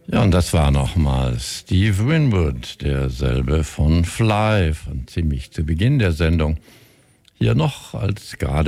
Ja, und das war nochmal Steve Winwood, derselbe von Fly, von ziemlich zu Beginn der Sendung. Hier noch als gerade